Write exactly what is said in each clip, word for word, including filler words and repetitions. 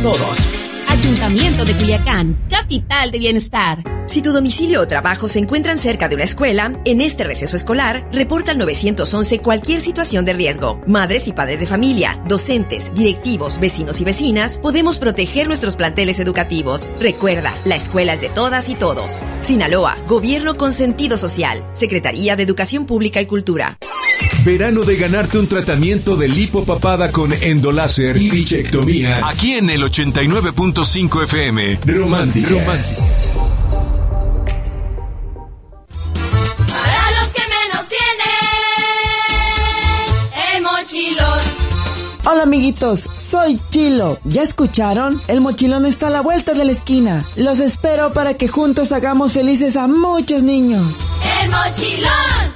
todos. Ayuntamiento de Culiacán, capital de bienestar. Si tu domicilio o trabajo se encuentran cerca de una escuela, en este receso escolar, reporta al nueve once cualquier situación de riesgo. Madres y padres de familia, docentes, directivos, vecinos y vecinas, podemos proteger nuestros planteles educativos. Recuerda, la escuela es de todas y todos. Sinaloa, Gobierno con sentido social. Secretaría de Educación Pública y Cultura. Verano de ganarte un tratamiento de lipopapada con endoláser y bichectomía. Aquí en el ochenta y nueve punto cinco F M. Romántica. Romántica. Para los que menos tienen, el mochilón. Hola amiguitos, soy Chilo. ¿Ya escucharon? El mochilón está a la vuelta de la esquina. Los espero para que juntos hagamos felices a muchos niños. El mochilón.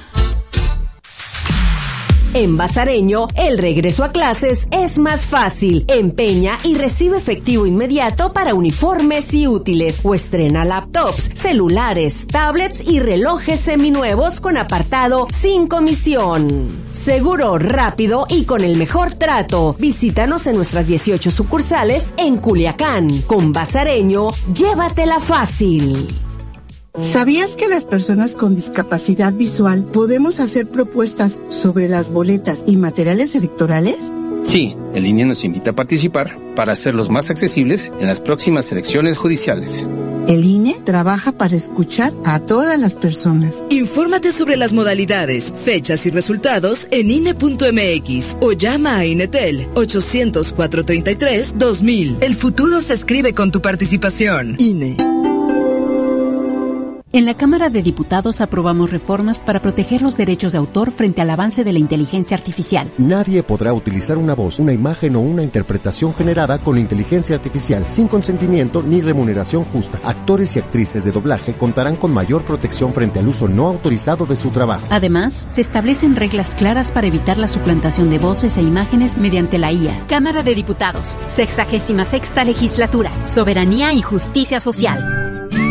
En Bazareño, el regreso a clases es más fácil. Empeña y recibe efectivo inmediato para uniformes y útiles o estrena laptops, celulares, tablets y relojes seminuevos con apartado sin comisión. Seguro, rápido y con el mejor trato. Visítanos en nuestras dieciocho sucursales en Culiacán. Con Bazareño, llévatela fácil. ¿Sabías que las personas con discapacidad visual podemos hacer propuestas sobre las boletas y materiales electorales? Sí, el I N E nos invita a participar para hacerlos más accesibles en las próximas elecciones judiciales. El I N E trabaja para escuchar a todas las personas. Infórmate sobre las modalidades, fechas y resultados en I N E punto M X o llama a Inetel ochocientos, cuatrocientos treinta y tres, dos mil. El futuro se escribe con tu participación. I N E. En la Cámara de Diputados aprobamos reformas para proteger los derechos de autor frente al avance de la inteligencia artificial. Nadie podrá utilizar una voz, una imagen o una interpretación generada con inteligencia artificial sin consentimiento ni remuneración justa. Actores y actrices de doblaje contarán con mayor protección frente al uso no autorizado de su trabajo. Además, se establecen reglas claras para evitar la suplantación de voces e imágenes mediante la I A. Cámara de Diputados, sexagésima sexta legislatura, soberanía y justicia social.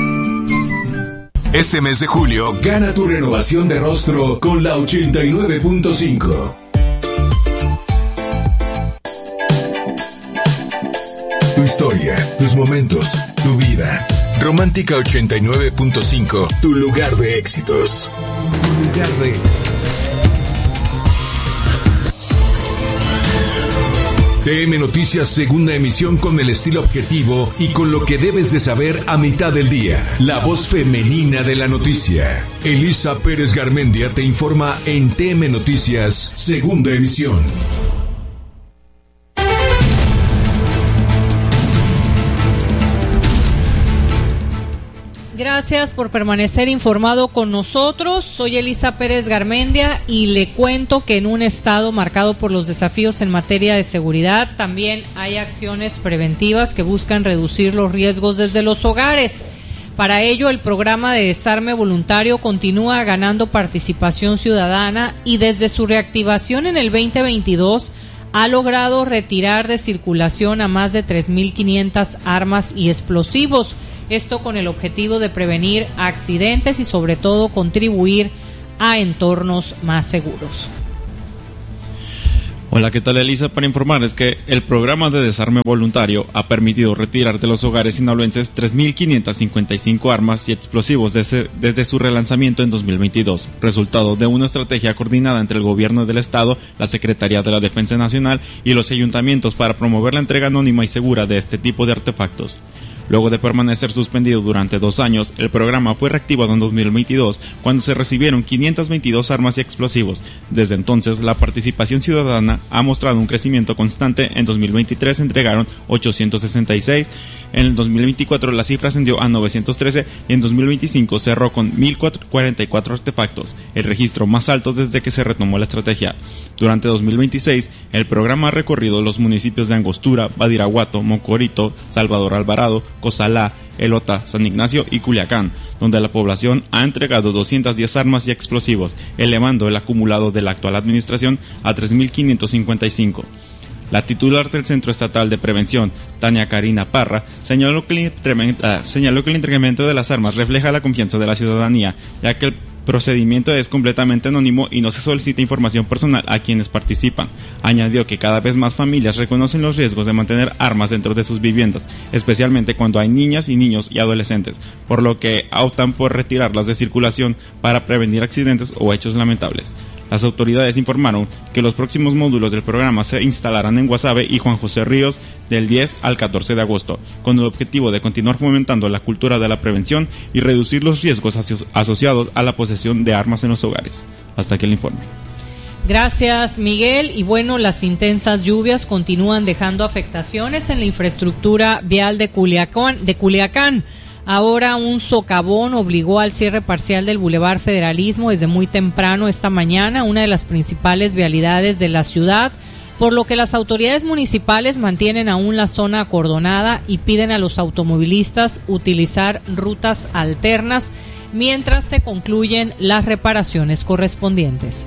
Este mes de julio, gana tu renovación de rostro con la ochenta y nueve punto cinco. Tu historia, tus momentos, tu vida. Romántica ochenta y nueve punto cinco, tu lugar de éxitos. Tu lugar de éxitos. T M Noticias, segunda emisión con el estilo objetivo y con lo que debes de saber a mitad del día. La voz femenina de la noticia. Elisa Pérez Garmendia te informa en T M Noticias, segunda emisión. Gracias por permanecer informado con nosotros. Soy Elisa Pérez Garmendia y le cuento que en un estado marcado por los desafíos en materia de seguridad, también hay acciones preventivas que buscan reducir los riesgos desde los hogares. Para ello, el programa de desarme voluntario continúa ganando participación ciudadana y desde su reactivación en el veinte veintidós ha logrado retirar de circulación a más de tres mil quinientas armas y explosivos. Esto con el objetivo de prevenir accidentes y sobre todo contribuir a entornos más seguros. Hola, ¿qué tal, Elisa? Para informarles que el programa de desarme voluntario ha permitido retirar de los hogares sinaloenses tres mil quinientas cincuenta y cinco armas y explosivos desde, desde su relanzamiento en dos mil veintidós, resultado de una estrategia coordinada entre el gobierno del estado, la Secretaría de la Defensa Nacional y los ayuntamientos para promover la entrega anónima y segura de este tipo de artefactos. Luego de permanecer suspendido durante dos años, el programa fue reactivado en dos mil veintidós, cuando se recibieron quinientas veintidós armas y explosivos. Desde entonces, la participación ciudadana ha mostrado un crecimiento constante. En dos mil veintitrés se entregaron ochocientos sesenta y seis, en el dos mil veinticuatro la cifra ascendió a novecientos trece y en dos mil veinticinco cerró con mil cuarenta y cuatro artefactos, el registro más alto desde que se retomó la estrategia. Durante dos mil veintiséis, el programa ha recorrido los municipios de Angostura, Badiraguato, Mocorito, Salvador Alvarado, Cozalá, Elota, San Ignacio y Culiacán, donde la población ha entregado doscientas diez armas y explosivos, elevando el acumulado de la actual administración a tres mil quinientos cincuenta y cinco. La titular del Centro Estatal de Prevención, Tania Karina Parra, señaló que, el señaló que el entregamiento de las armas refleja la confianza de la ciudadanía, ya que el procedimiento es completamente anónimo y no se solicita información personal a quienes participan. Añadió que cada vez más familias reconocen los riesgos de mantener armas dentro de sus viviendas, especialmente cuando hay niñas y niños y adolescentes, por lo que optan por retirarlas de circulación para prevenir accidentes o hechos lamentables. Las autoridades informaron que los próximos módulos del programa se instalarán en Guasave y Juan José Ríos del diez al catorce de agosto, con el objetivo de continuar fomentando la cultura de la prevención y reducir los riesgos aso- asociados a la posesión de armas en los hogares. Hasta aquí el informe. Gracias, Miguel. Y bueno, las intensas lluvias continúan dejando afectaciones en la infraestructura vial de Culiacán. De Culiacán. Ahora un socavón obligó al cierre parcial del Boulevard Federalismo desde muy temprano esta mañana, una de las principales vialidades de la ciudad, por lo que las autoridades municipales mantienen aún la zona acordonada y piden a los automovilistas utilizar rutas alternas mientras se concluyen las reparaciones correspondientes.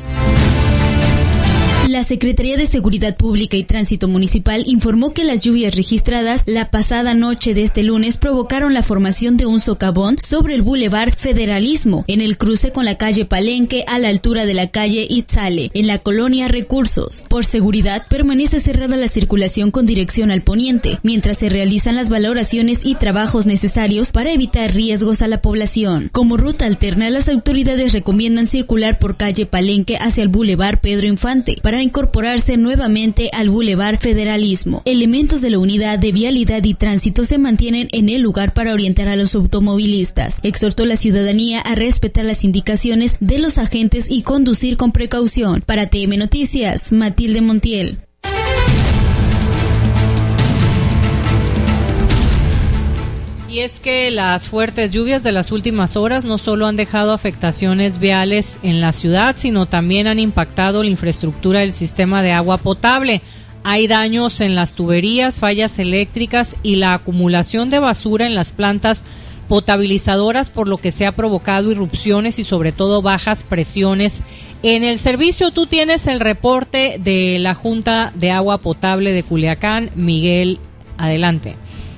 La Secretaría de Seguridad Pública y Tránsito Municipal informó que las lluvias registradas la pasada noche de este lunes provocaron la formación de un socavón sobre el Boulevard Federalismo, en el cruce con la calle Palenque a la altura de la calle Itzale, en la colonia Recursos. Por seguridad, permanece cerrada la circulación con dirección al poniente, mientras se realizan las valoraciones y trabajos necesarios para evitar riesgos a la población. Como ruta alterna, las autoridades recomiendan circular por calle Palenque hacia el Boulevard Pedro Infante, para incorporarse nuevamente al Boulevard Federalismo. Elementos de la Unidad de Vialidad y Tránsito se mantienen en el lugar para orientar a los automovilistas. Exhortó a la ciudadanía a respetar las indicaciones de los agentes y conducir con precaución. Para T M Noticias, Matilde Montiel. Y es que las fuertes lluvias de las últimas horas no solo han dejado afectaciones viales en la ciudad, sino también han impactado la infraestructura del sistema de agua potable. Hay daños en las tuberías, fallas eléctricas y la acumulación de basura en las plantas potabilizadoras, por lo que se ha provocado irrupciones y sobre todo bajas presiones en el servicio. Tú tienes el reporte de la Junta de Agua Potable de Culiacán. Miguel, adelante.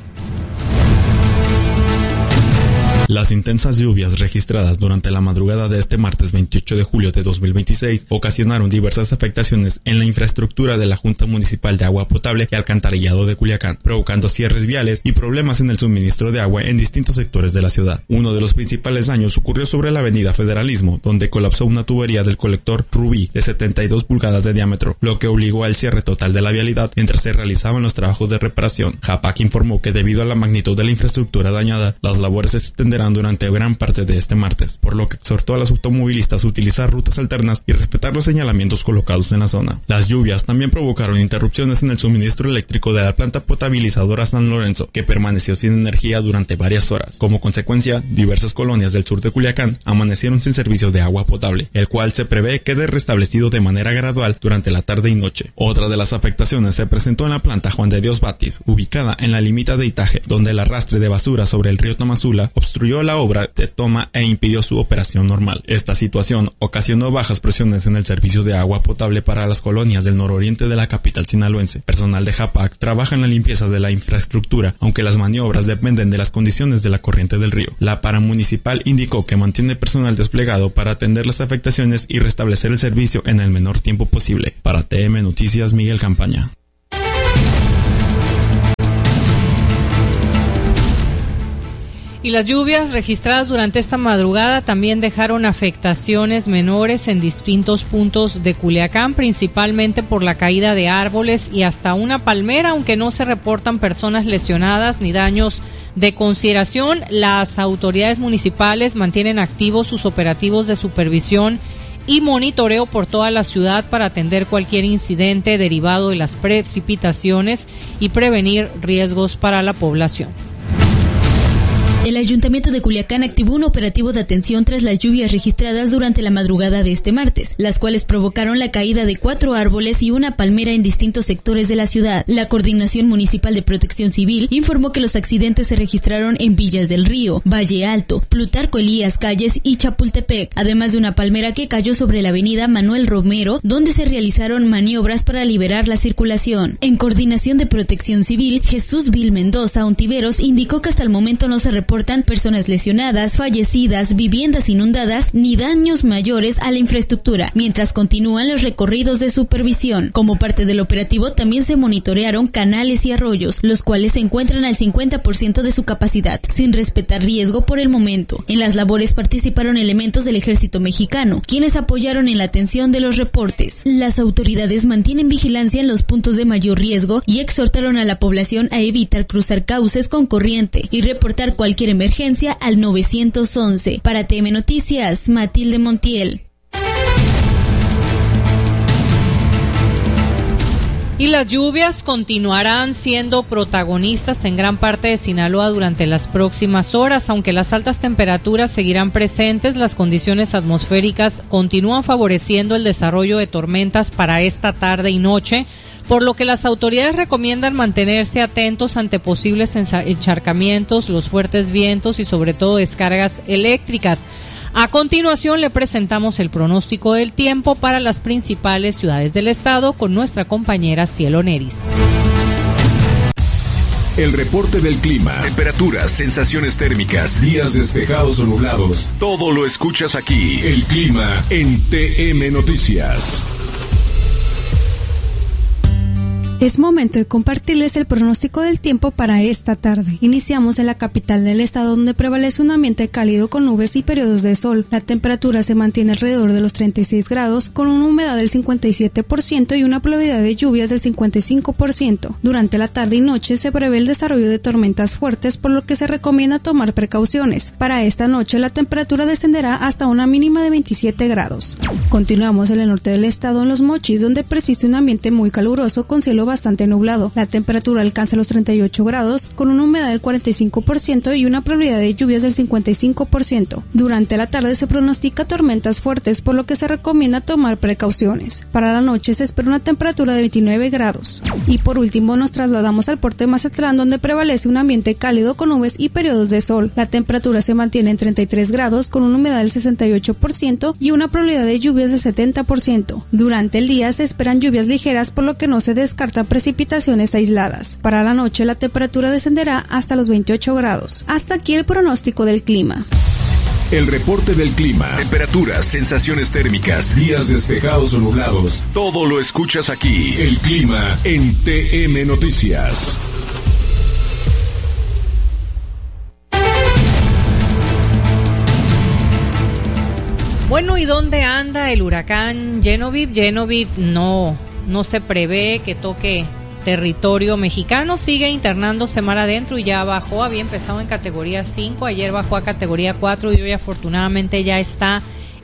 Las intensas lluvias registradas durante la madrugada de este martes veintiocho de julio de dos mil veintiséis ocasionaron diversas afectaciones en la infraestructura de la Junta Municipal de Agua Potable y Alcantarillado de Culiacán, provocando cierres viales y problemas en el suministro de agua en distintos sectores de la ciudad. Uno de los principales daños ocurrió sobre la avenida Federalismo, donde colapsó una tubería del colector Rubí de setenta y dos pulgadas de diámetro, lo que obligó al cierre total de la vialidad mientras se realizaban los trabajos de reparación. JAPAC informó que debido a la magnitud de la infraestructura dañada, las labores se extenderán durante gran parte de este martes, por lo que exhortó a los automovilistas a utilizar rutas alternas y respetar los señalamientos colocados en la zona. Las lluvias también provocaron interrupciones en el suministro eléctrico de la planta potabilizadora San Lorenzo, que permaneció sin energía durante varias horas. Como consecuencia, diversas colonias del sur de Culiacán amanecieron sin servicio de agua potable, el cual se prevé quede restablecido de manera gradual durante la tarde y noche. Otra de las afectaciones se presentó en la planta Juan de Dios Batis, ubicada en la limita de Itaje, donde el arrastre de basura sobre el río Tamazula obstruyó la obra de toma e impidió su operación normal. Esta situación ocasionó bajas presiones en el servicio de agua potable para las colonias del nororiente de la capital sinaloense. Personal de JAPAC trabaja en la limpieza de la infraestructura, aunque las maniobras dependen de las condiciones de la corriente del río. La paramunicipal indicó que mantiene personal desplegado para atender las afectaciones y restablecer el servicio en el menor tiempo posible. Para T M Noticias, Miguel Campaña. Y las lluvias registradas durante esta madrugada también dejaron afectaciones menores en distintos puntos de Culiacán, principalmente por la caída de árboles y hasta una palmera, aunque no se reportan personas lesionadas ni daños de consideración. Las autoridades municipales mantienen activos sus operativos de supervisión y monitoreo por toda la ciudad para atender cualquier incidente derivado de las precipitaciones y prevenir riesgos para la población. El Ayuntamiento de Culiacán activó un operativo de atención tras las lluvias registradas durante la madrugada de este martes, las cuales provocaron la caída de cuatro árboles y una palmera en distintos sectores de la ciudad. La Coordinación Municipal de Protección Civil informó que los accidentes se registraron en Villas del Río, Valle Alto, Plutarco Elías Calles y Chapultepec, además de una palmera que cayó sobre la avenida Manuel Romero, donde se realizaron maniobras para liberar la circulación. En Coordinación de Protección Civil, Jesús Vil Mendoza Ontiveros indicó que hasta el momento no se reporta reportan personas lesionadas, fallecidas, viviendas inundadas ni daños mayores a la infraestructura, mientras continúan los recorridos de supervisión. Como parte del operativo también se monitorearon canales y arroyos, los cuales se encuentran al cincuenta por ciento de su capacidad, sin respetar riesgo por el momento. En las labores participaron elementos del ejército mexicano, quienes apoyaron en la atención de los reportes. Las autoridades mantienen vigilancia en los puntos de mayor riesgo y exhortaron a la población a evitar cruzar cauces con corriente y reportar cualquier emergencia al nueve once. Para T M Noticias, Matilde Montiel. Y las lluvias continuarán siendo protagonistas en gran parte de Sinaloa durante las próximas horas. Aunque las altas temperaturas seguirán presentes, las condiciones atmosféricas continúan favoreciendo el desarrollo de tormentas para esta tarde y noche, por lo que las autoridades recomiendan mantenerse atentos ante posibles encharcamientos, los fuertes vientos y sobre todo descargas eléctricas. A continuación le presentamos el pronóstico del tiempo para las principales ciudades del estado con nuestra compañera Cielo Neris. El reporte del clima, temperaturas, sensaciones térmicas, días despejados o nublados, todo lo escuchas aquí. El clima en T M Noticias. Es momento de compartirles el pronóstico del tiempo para esta tarde. Iniciamos en la capital del estado, donde prevalece un ambiente cálido con nubes y periodos de sol. La temperatura se mantiene alrededor de los treinta y seis grados, con una humedad del cincuenta y siete por ciento y una probabilidad de lluvias del cincuenta y cinco por ciento. Durante la tarde y noche se prevé el desarrollo de tormentas fuertes, por lo que se recomienda tomar precauciones. Para esta noche la temperatura descenderá hasta una mínima de veintisiete grados. Continuamos en el norte del estado, en Los Mochis, donde persiste un ambiente muy caluroso con cielo bastante nublado. La temperatura alcanza los treinta y ocho grados, con una humedad del cuarenta y cinco por ciento y una probabilidad de lluvias del cincuenta y cinco por ciento. Durante la tarde se pronostica tormentas fuertes, por lo que se recomienda tomar precauciones. Para la noche se espera una temperatura de veintinueve grados. Y por último nos trasladamos al puerto de Mazatlán, donde prevalece un ambiente cálido con nubes y periodos de sol. La temperatura se mantiene en treinta y tres grados, con una humedad del sesenta y ocho por ciento y una probabilidad de lluvias del setenta por ciento. Durante el día se esperan lluvias ligeras, por lo que no se descartan precipitaciones aisladas. Para la noche la temperatura descenderá hasta los veintiocho grados. Hasta aquí el pronóstico del clima. El reporte del clima, temperaturas, sensaciones térmicas, días despejados o nublados, todo lo escuchas aquí. El clima en T M Noticias. Bueno, ¿y dónde anda el huracán Genevieve? Genevieve no, no se prevé que toque territorio mexicano, sigue internándose mar adentro y ya bajó, había empezado en categoría cinco, ayer bajó a categoría cuatro y hoy afortunadamente ya está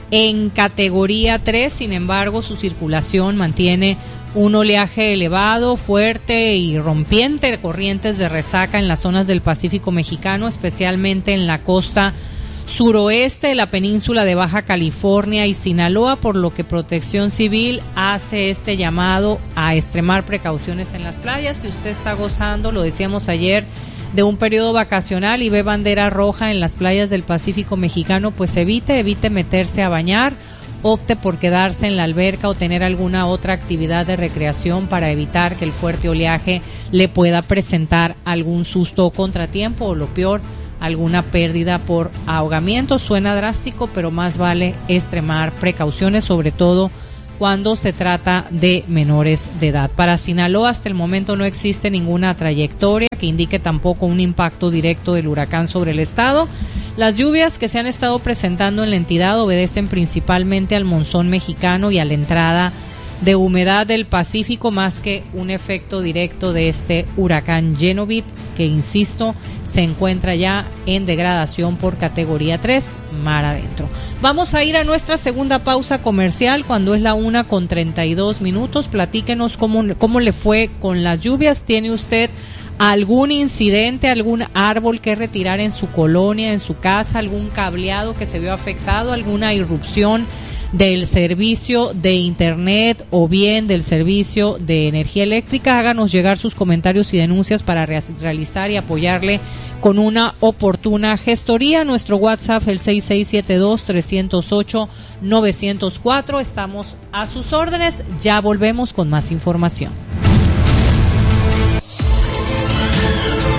en categoría tres, sin embargo su circulación mantiene un oleaje elevado, fuerte y rompiente, corrientes de resaca en las zonas del Pacífico mexicano, especialmente en la costa suroeste de la península de Baja California y Sinaloa, por lo que Protección Civil hace este llamado a extremar precauciones en las playas. Si usted está gozando, lo decíamos ayer, de un periodo vacacional y ve bandera roja en las playas del Pacífico mexicano, pues evite, evite meterse a bañar, opte por quedarse en la alberca o tener alguna otra actividad de recreación para evitar que el fuerte oleaje le pueda presentar algún susto o contratiempo, o lo peor, alguna pérdida por ahogamiento. Suena drástico, pero más vale extremar precauciones, sobre todo cuando se trata de menores de edad. Para Sinaloa hasta el momento no existe ninguna trayectoria que indique tampoco un impacto directo del huracán sobre el estado. Las lluvias que se han estado presentando en la entidad obedecen principalmente al monzón mexicano y a la entrada de humedad del Pacífico, más que un efecto directo de este huracán Genevieve, que insisto, se encuentra ya en degradación por categoría tres, mar adentro. Vamos a ir a nuestra segunda pausa comercial cuando es la una con treinta y dos minutos. Platíquenos cómo, cómo le fue con las lluvias. ¿Tiene usted algún incidente, algún árbol que retirar en su colonia, en su casa, algún cableado que se vio afectado, alguna irrupción del servicio de internet o bien del servicio de energía eléctrica? Háganos llegar sus comentarios y denuncias para re- realizar y apoyarle con una oportuna gestoría. Nuestro WhatsApp, el seis seis siete dos, tres cero ocho, nueve cero cuatro. Estamos a sus órdenes. Ya volvemos con más información.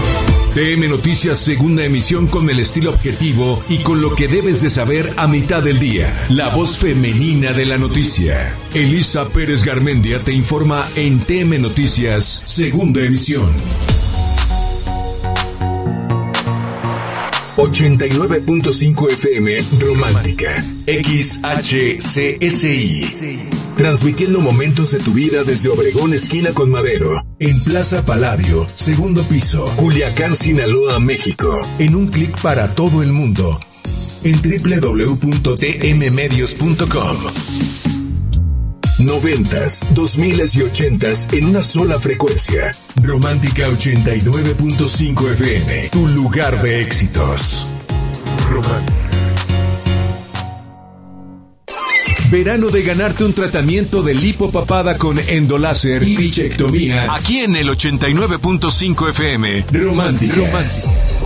T M Noticias segunda emisión con el estilo objetivo y con lo que debes de saber a mitad del día. La voz femenina de la noticia. Elisa Pérez Garmendia te informa en T M Noticias segunda emisión. ochenta y nueve punto cinco F M Romántica. X H C S I. Transmitiendo momentos de tu vida desde Obregón, esquina con Madero. En Plaza Palladio, segundo piso, Culiacán, Sinaloa, México. En un clic para todo el mundo. En doble u doble u doble u punto t m medios punto com. Noventas, dos miles y ochentas en una sola frecuencia. Romántica ochenta y nueve punto cinco F M, tu lugar de éxitos. Romántica. Verano de ganarte un tratamiento de lipopapada con endoláser y bichectomía. Aquí en el ochenta y nueve punto cinco F M. Romántica. Romántica.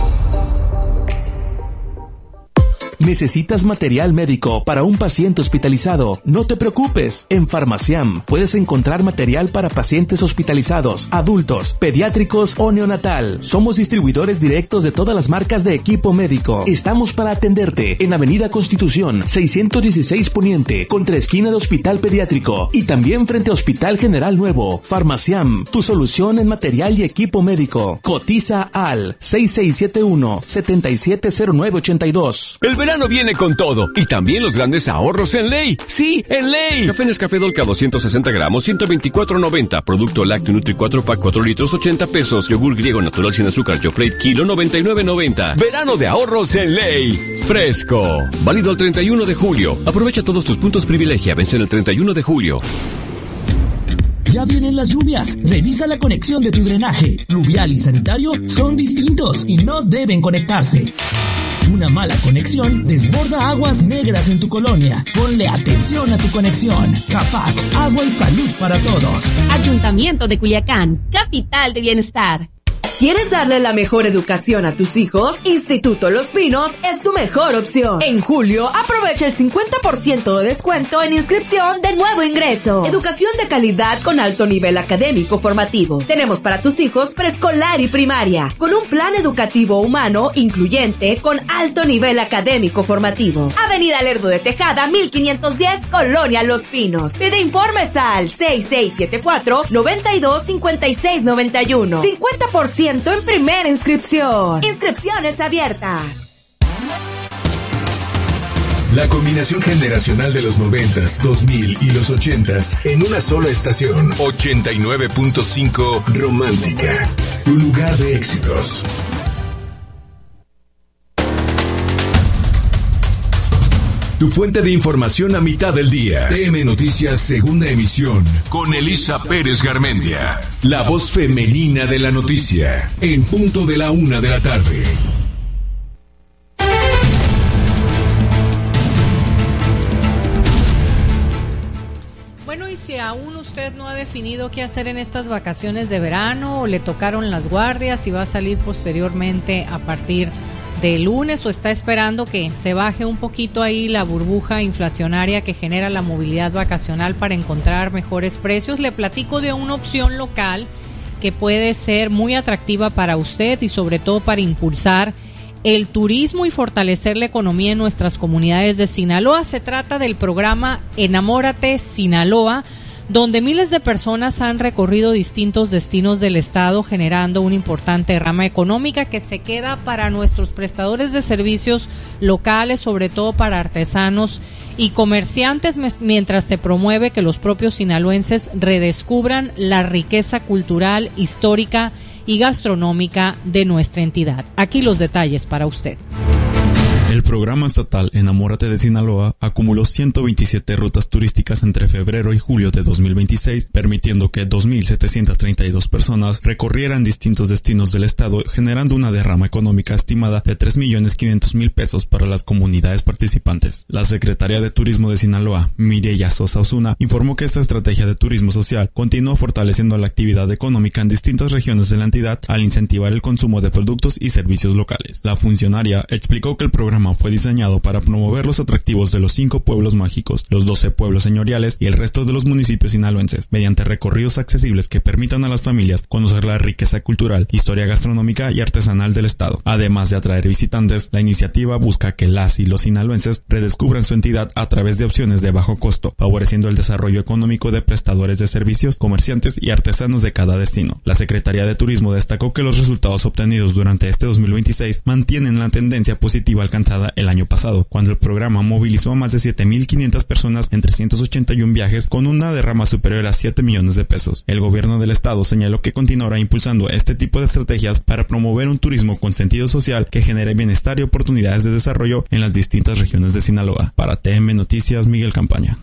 ¿Necesitas material médico para un paciente hospitalizado? No te preocupes. En Farmaciam puedes encontrar material para pacientes hospitalizados, adultos, pediátricos o neonatal. Somos distribuidores directos de todas las marcas de equipo médico. Estamos para atenderte en Avenida Constitución, seiscientos dieciséis Poniente, contra esquina de Hospital Pediátrico y también frente a Hospital General Nuevo. Farmaciam, tu solución en material y equipo médico. Cotiza al seis seis siete uno, siete siete cero nueve ocho dos. El verano viene con todo y también los grandes ahorros en Ley. Sí, en Ley. Café Nescafé Dolca doscientos sesenta gramos, ciento veinticuatro noventa. Producto lácteo Nutri cuatro pack cuatro litros, ochenta pesos. Yogur griego natural sin azúcar Yoplait kilo, noventa y nueve noventa. Verano de ahorros en Ley. Fresco. Válido al treinta y uno de julio. Aprovecha todos tus puntos privilegia. Vencen el treinta y uno de julio. Ya vienen las lluvias. Revisa la conexión de tu drenaje. Pluvial y sanitario son distintos y no deben conectarse. Una mala conexión desborda aguas negras en tu colonia. Ponle atención a tu conexión. CAPAC, agua y salud para todos. Ayuntamiento de Culiacán, capital de bienestar. ¿Quieres darle la mejor educación a tus hijos? Instituto Los Pinos es tu mejor opción. En julio, aprovecha el cincuenta por ciento de descuento en inscripción de nuevo ingreso. Educación de calidad con alto nivel académico formativo. Tenemos para tus hijos preescolar y primaria, con un plan educativo humano incluyente con alto nivel académico formativo. Avenida Lerdo de Tejada, mil quinientos diez, Colonia Los Pinos. Pide informes al seis seis siete cuatro, nueve dos, cinco seis nueve uno. cincuenta por ciento en primera inscripción. Inscripciones abiertas. La combinación generacional de los noventas, dos mil y los ochentas en una sola estación. ochenta y nueve punto cinco Romántica, tu lugar de éxitos. Tu fuente de información a mitad del día. T M Noticias segunda emisión con Elisa Pérez Garmendia, la voz femenina de la noticia, en punto de la una de la tarde. Bueno, y si aún usted no ha definido qué hacer en estas vacaciones de verano, o le tocaron las guardias y va a salir posteriormente a partir de lunes, o está esperando que se baje un poquito ahí la burbuja inflacionaria que genera la movilidad vacacional para encontrar mejores precios, le platico de una opción local que puede ser muy atractiva para usted y sobre todo para impulsar el turismo y fortalecer la economía en nuestras comunidades de Sinaloa. Se trata del programa Enamórate Sinaloa, donde miles de personas han recorrido distintos destinos del estado, generando una importante rama económica que se queda para nuestros prestadores de servicios locales, sobre todo para artesanos y comerciantes, mientras se promueve que los propios sinaloenses redescubran la riqueza cultural, histórica y gastronómica de nuestra entidad. Aquí los detalles para usted. El programa estatal Enamórate de Sinaloa acumuló ciento veintisiete rutas turísticas entre febrero y julio de dos mil veintiséis, permitiendo que dos mil setecientas treinta y dos personas recorrieran distintos destinos del estado, generando una derrama económica estimada de tres millones quinientos mil pesos para las comunidades participantes. La Secretaría de Turismo de Sinaloa, Mireya Sosa Osuna, informó que esta estrategia de turismo social continúa fortaleciendo la actividad económica en distintas regiones de la entidad al incentivar el consumo de productos y servicios locales. La funcionaria explicó que el programa programa fue diseñado para promover los atractivos de los cinco pueblos mágicos, los doce pueblos señoriales y el resto de los municipios sinaloenses, mediante recorridos accesibles que permitan a las familias conocer la riqueza cultural, historia gastronómica y artesanal del estado. Además de atraer visitantes, la iniciativa busca que las y los sinaloenses redescubran su entidad a través de opciones de bajo costo, favoreciendo el desarrollo económico de prestadores de servicios, comerciantes y artesanos de cada destino. La Secretaría de Turismo destacó que los resultados obtenidos durante este dos mil veintiséis mantienen la tendencia positiva alcanzada el año pasado, cuando el programa movilizó a más de siete mil quinientas personas en trescientos ochenta y uno viajes con una derrama superior a siete millones de pesos. El gobierno del estado señaló que continuará impulsando este tipo de estrategias para promover un turismo con sentido social que genere bienestar y oportunidades de desarrollo en las distintas regiones de Sinaloa. Para T M Noticias, Miguel Campaña.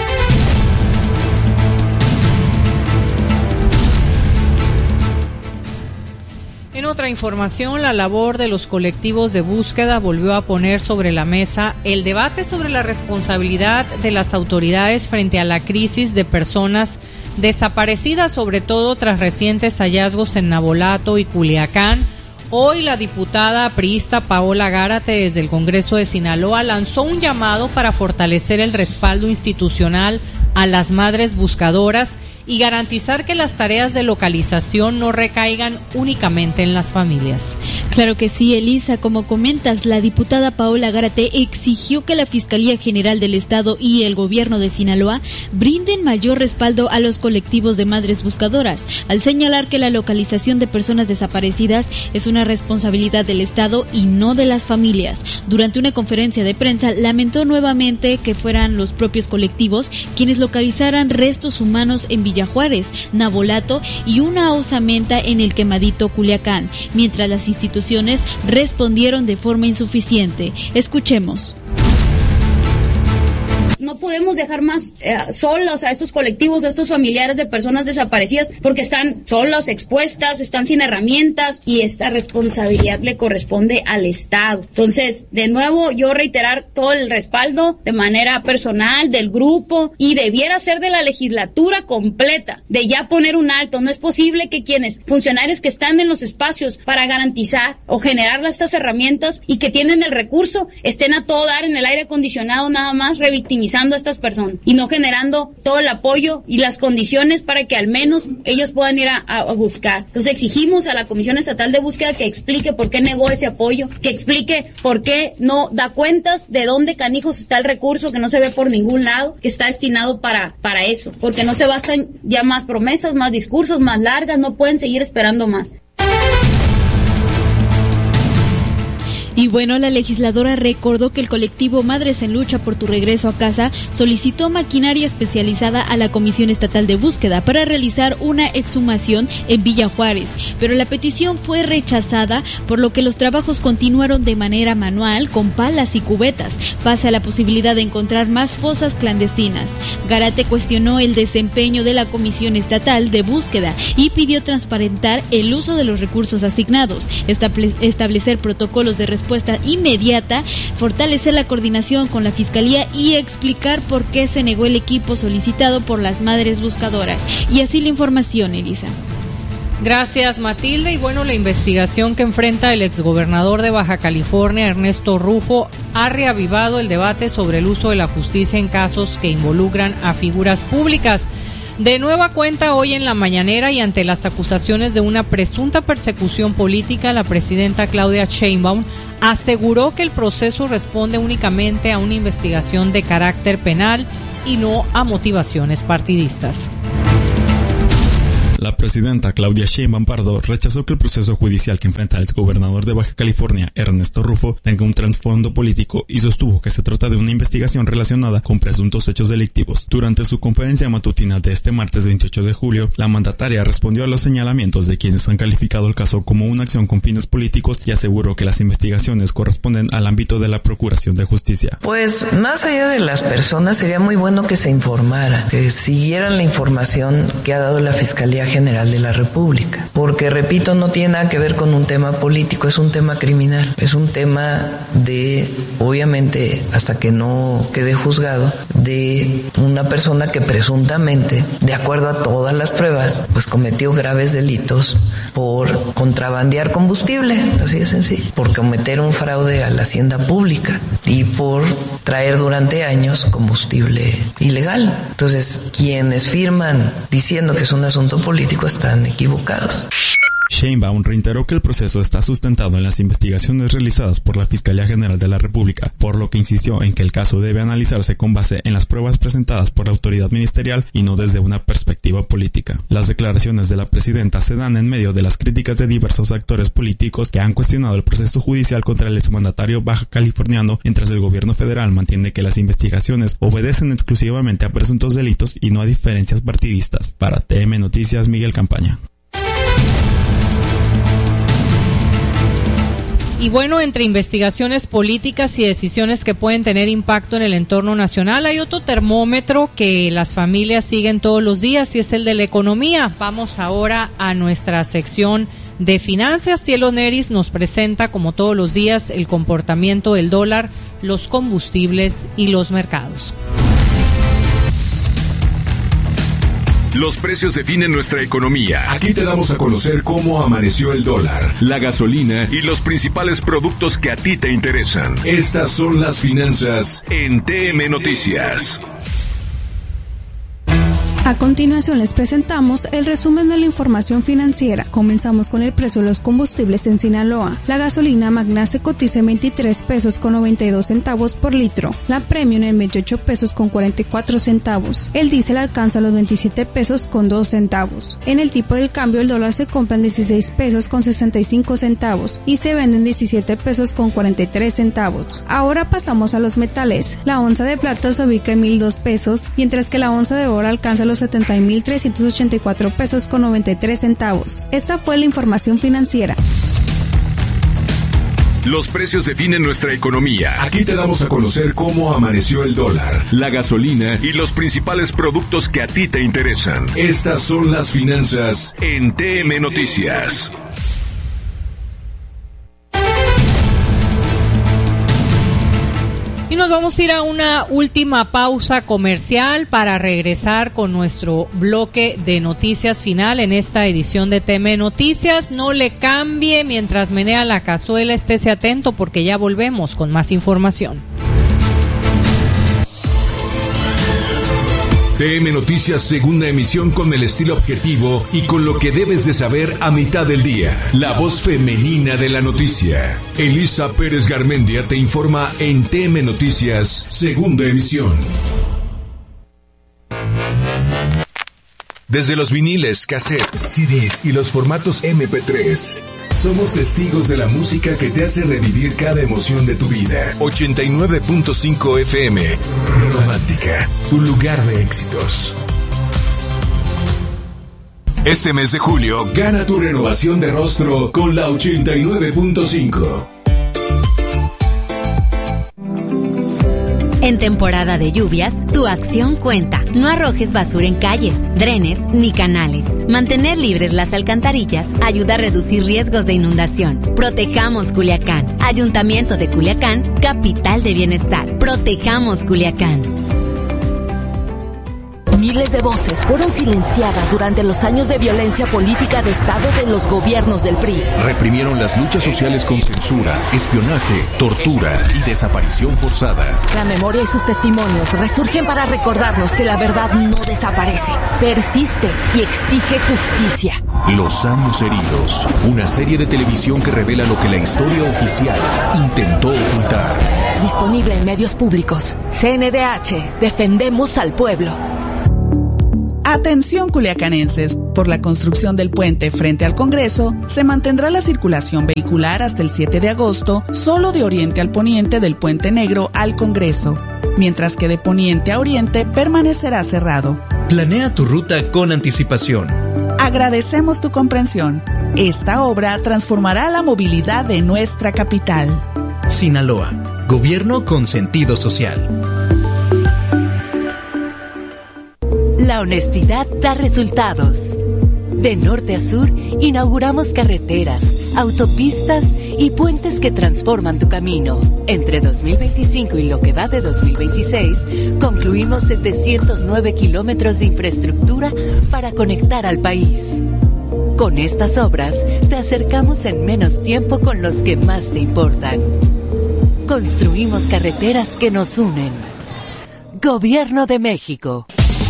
En otra información, la labor de los colectivos de búsqueda volvió a poner sobre la mesa el debate sobre la responsabilidad de las autoridades frente a la crisis de personas desaparecidas, sobre todo tras recientes hallazgos en Navolato y Culiacán. Hoy la diputada priista Paola Gárate desde el Congreso de Sinaloa lanzó un llamado para fortalecer el respaldo institucional a las madres buscadoras y garantizar que las tareas de localización no recaigan únicamente en las familias. Claro que sí, Elisa. Como comentas, la diputada Paola Gárate exigió que la Fiscalía General del Estado y el Gobierno de Sinaloa brinden mayor respaldo a los colectivos de madres buscadoras, al señalar que la localización de personas desaparecidas es una responsabilidad del Estado y no de las familias. Durante una conferencia de prensa, lamentó nuevamente que fueran los propios colectivos quienes localizaran restos humanos en Villa Juárez, Navolato y una osamenta en el Quemadito Culiacán, mientras las instituciones respondieron de forma insuficiente. Escuchemos. No podemos dejar más eh, solos a estos colectivos, a estos familiares de personas desaparecidas, porque están solas, expuestas, están sin herramientas y esta responsabilidad le corresponde al Estado. Entonces, de nuevo, yo reiterar todo el respaldo de manera personal del grupo y debiera ser de la legislatura completa, de ya poner un alto. No es posible que quienes, funcionarios que están en los espacios para garantizar o generar estas herramientas y que tienen el recurso, estén a todo dar en el aire acondicionado nada más revictimizando a estas personas y no generando todo el apoyo y las condiciones para que al menos ellos puedan ir a, a buscar. Entonces exigimos a la Comisión Estatal de Búsqueda que explique por qué negó ese apoyo, que explique por qué no da cuentas de dónde canijos está el recurso que no se ve por ningún lado, que está destinado para, para eso, porque no se bastan ya más promesas, más discursos, más largas, no pueden seguir esperando más. Y bueno, la legisladora recordó que el colectivo Madres en Lucha por tu Regreso a Casa solicitó maquinaria especializada a la Comisión Estatal de Búsqueda para realizar una exhumación en Villa Juárez, pero la petición fue rechazada, por lo que los trabajos continuaron de manera manual con palas y cubetas, pese a la posibilidad de encontrar más fosas clandestinas. Gárate cuestionó el desempeño de la Comisión Estatal de Búsqueda y pidió transparentar el uso de los recursos asignados, estable- establecer protocolos de respuesta inmediata, fortalecer la coordinación con la Fiscalía y explicar por qué se negó el equipo solicitado por las madres buscadoras. Y así la información, Elisa. Gracias, Matilde. Y bueno, la investigación que enfrenta el exgobernador de Baja California, Ernesto Rufo, ha reavivado el debate sobre el uso de la justicia en casos que involucran a figuras públicas. De nueva cuenta, hoy en la mañanera y ante las acusaciones de una presunta persecución política, la presidenta Claudia Sheinbaum aseguró que el proceso responde únicamente a una investigación de carácter penal y no a motivaciones partidistas. La presidenta Claudia Sheinbaum Pardo rechazó que el proceso judicial que enfrenta el exgobernador de Baja California, Ernesto Rufo, tenga un trasfondo político y sostuvo que se trata de una investigación relacionada con presuntos hechos delictivos. Durante su conferencia matutina de este martes veintiocho de julio, la mandataria respondió a los señalamientos de quienes han calificado el caso como una acción con fines políticos y aseguró que las investigaciones corresponden al ámbito de la Procuración de Justicia. Pues más allá de las personas, sería muy bueno que se informara, que siguieran la información que ha dado la Fiscalía General de la República. Porque, repito, no tiene nada que ver con un tema político, es un tema criminal, es un tema de, obviamente, hasta que no quede juzgado, de una persona que presuntamente, de acuerdo a todas las pruebas, pues cometió graves delitos por contrabandear combustible, así de sencillo, por cometer un fraude a la hacienda pública y por traer durante años combustible ilegal. Entonces, quienes firman diciendo que es un asunto político están equivocados. Sheinbaum reiteró que el proceso está sustentado en las investigaciones realizadas por la Fiscalía General de la República, por lo que insistió en que el caso debe analizarse con base en las pruebas presentadas por la autoridad ministerial y no desde una perspectiva política. Las declaraciones de la presidenta se dan en medio de las críticas de diversos actores políticos que han cuestionado el proceso judicial contra el exmandatario baja californiano, mientras el gobierno federal mantiene que las investigaciones obedecen exclusivamente a presuntos delitos y no a diferencias partidistas. Para T M Noticias, Miguel Campaña. Y bueno, entre investigaciones políticas y decisiones que pueden tener impacto en el entorno nacional, hay otro termómetro que las familias siguen todos los días y es el de la economía. Vamos ahora a nuestra sección de finanzas. Cielo Neris nos presenta, como todos los días, el comportamiento del dólar, los combustibles y los mercados. Los precios definen nuestra economía. Aquí te damos a conocer cómo amaneció el dólar, la gasolina y los principales productos que a ti te interesan. Estas son las finanzas en T M Noticias. A continuación les presentamos el resumen de la información financiera. Comenzamos con el precio de los combustibles en Sinaloa. La gasolina Magna se cotiza en veintitrés pesos con noventa y dos centavos por litro. La Premium en veintiocho pesos con cuarenta y cuatro centavos. El diésel alcanza los veintisiete pesos con dos centavos. En el tipo del cambio, el dólar se compra en dieciséis pesos con sesenta y cinco centavos y se vende en diecisiete pesos con cuarenta y tres centavos. Ahora pasamos a los metales. La onza de plata se ubica en mil dos pesos, mientras que la onza de oro alcanza los setenta mil trescientos ochenta y cuatro pesos con noventa y tres centavos. Esta fue la información financiera. Los precios definen nuestra economía. Aquí te damos a conocer cómo amaneció el dólar, la gasolina y los principales productos que a ti te interesan. Estas son las finanzas en T M Noticias. Y nos vamos a ir a una última pausa comercial para regresar con nuestro bloque de noticias final en esta edición de T M Noticias. No le cambie mientras menea la cazuela, estése atento porque ya volvemos con más información. T M Noticias, segunda emisión, con el estilo objetivo y con lo que debes de saber a mitad del día. La voz femenina de la noticia. Elisa Pérez Garmendia te informa en T M Noticias, segunda emisión. Desde los viniles, cassettes, C Ds y los formatos eme pe tres, somos testigos de la música que te hace revivir cada emoción de tu vida. ochenta y nueve punto cinco F M, Romántica, tu lugar de éxitos. Este mes de julio, gana tu renovación de rostro con la ochenta y nueve punto cinco. En temporada de lluvias, tu acción cuenta. No arrojes basura en calles, drenes ni canales. Mantener libres las alcantarillas ayuda a reducir riesgos de inundación. Protejamos Culiacán. Ayuntamiento de Culiacán, capital de bienestar. Protejamos Culiacán. Miles de voces fueron silenciadas durante los años de violencia política de Estado de los gobiernos del P R I. Reprimieron las luchas sociales con censura, espionaje, tortura y desaparición forzada. La memoria y sus testimonios resurgen para recordarnos que la verdad no desaparece, persiste y exige justicia. Los años heridos, una serie de televisión que revela lo que la historia oficial intentó ocultar. Disponible en medios públicos. C N D H, defendemos al pueblo. Atención culiacanenses, por la construcción del puente frente al Congreso, se mantendrá la circulación vehicular hasta el siete de agosto, solo de oriente al poniente del Puente Negro al Congreso, mientras que de poniente a oriente permanecerá cerrado. Planea tu ruta con anticipación. Agradecemos tu comprensión. Esta obra transformará la movilidad de nuestra capital. Sinaloa, gobierno con sentido social. La honestidad da resultados. De norte a sur, inauguramos carreteras, autopistas y puentes que transforman tu camino. Entre dos mil veinticinco y lo que va de dos mil veintiséis, concluimos setecientos nueve kilómetros de infraestructura para conectar al país. Con estas obras, te acercamos en menos tiempo con los que más te importan. Construimos carreteras que nos unen. Gobierno de México.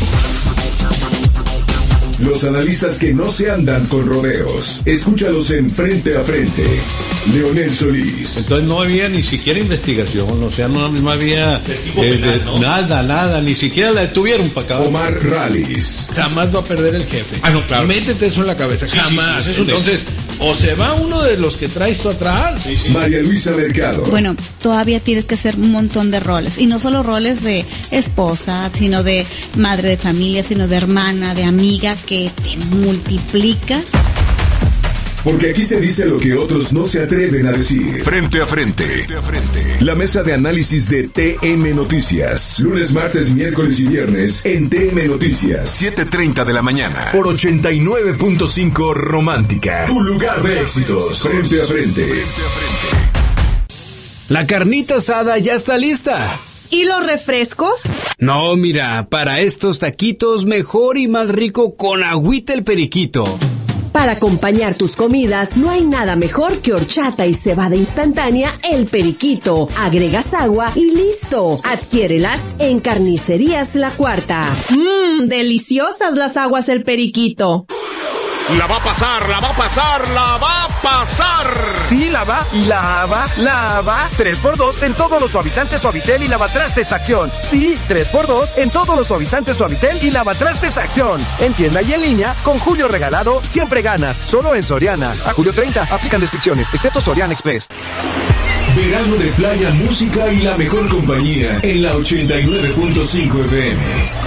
Los analistas que no se andan con rodeos. Escúchalos en Frente a Frente. Leonel Solís. Entonces no había ni siquiera investigación, o sea, no, no había eh, de, ¿no? nada, nada, ni siquiera la detuvieron para acabar. Omar Rallis. Jamás va a perder el jefe. Ah, no, claro. Métete eso en la cabeza, sí, jamás. Sí, sí, Entonces, o se va uno de los que traes tú atrás. Sí, sí. María Luisa Mercado. Bueno, todavía tienes que hacer un montón de roles, y no solo roles de esposa, sino de madre de familia, sino de hermana, de amiga, que te multiplicas. Porque aquí se dice lo que otros no se atreven a decir. Frente a frente. Frente a frente. La mesa de análisis de T M Noticias. Lunes, martes, miércoles y viernes en T M Noticias. siete treinta de la mañana. Por ochenta y nueve punto cinco Romántica. Tu lugar de éxitos. Frente a frente. Frente a frente. La carnita asada ya está lista. ¿Y los refrescos? No, mira, para estos taquitos mejor y más rico con agüita el periquito. Para acompañar tus comidas, no hay nada mejor que horchata y cebada instantánea El Periquito. Agregas agua y listo. Adquiérelas en Carnicerías La Cuarta. Mmm, deliciosas las aguas El Periquito. La va a pasar, la va a pasar, la va a pasar. Sí, la va y la va, la va. tres por dos en todos los suavizantes Suavitel y lavatrastes Acción. Sí, tres por dos en todos los suavizantes Suavitel y lavatrastes Acción. En tienda y en línea, con Julio Regalado, siempre ganas. Solo en Soriana. A julio treinta, aplican descripciones, excepto Soriana Express. Verano de playa, música y la mejor compañía en la ochenta y nueve punto cinco F M.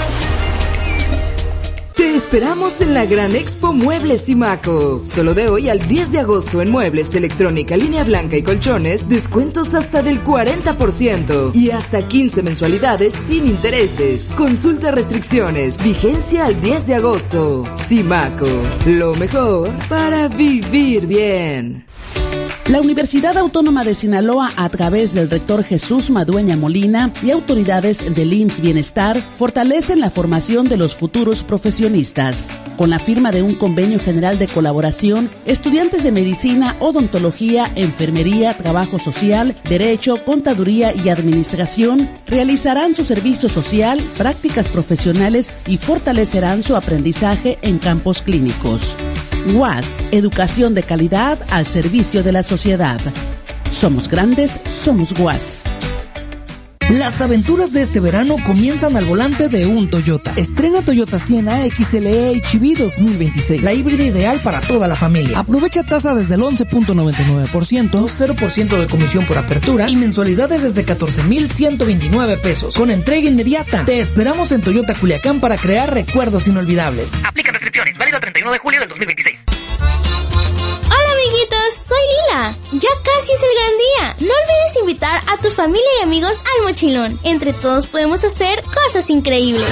Te esperamos en la Gran Expo Muebles Simaco. Solo de hoy al diez de agosto en muebles, electrónica, línea blanca y colchones, descuentos hasta del cuarenta por ciento y hasta quince mensualidades sin intereses. Consulta restricciones, vigencia al diez de agosto. Simaco, lo mejor para vivir bien. La Universidad Autónoma de Sinaloa, a través del rector Jesús Madueña Molina y autoridades del I M S S Bienestar, fortalecen la formación de los futuros profesionistas. Con la firma de un convenio general de colaboración, estudiantes de medicina, odontología, enfermería, trabajo social, derecho, contaduría y administración realizarán su servicio social, prácticas profesionales y fortalecerán su aprendizaje en campos clínicos. U A S, educación de calidad al servicio de la sociedad. Somos grandes, somos U A S. Las aventuras de este verano comienzan al volante de un Toyota. Estrena Toyota Sienna X L E H V dos mil veintiséis, la híbrida ideal para toda la familia. Aprovecha tasa desde el once punto noventa y nueve por ciento, cero por ciento de comisión por apertura y mensualidades desde catorce mil ciento veintinueve pesos, con entrega inmediata. Te esperamos en Toyota Culiacán para crear recuerdos inolvidables. Aplica restricciones, válido treinta y uno de julio del dos mil veintiséis. Hola amiguitos, soy Lila. Ya casi es el gran día. No olvides invitar a tu familia y amigos al mochilón. Entre todos podemos hacer cosas increíbles.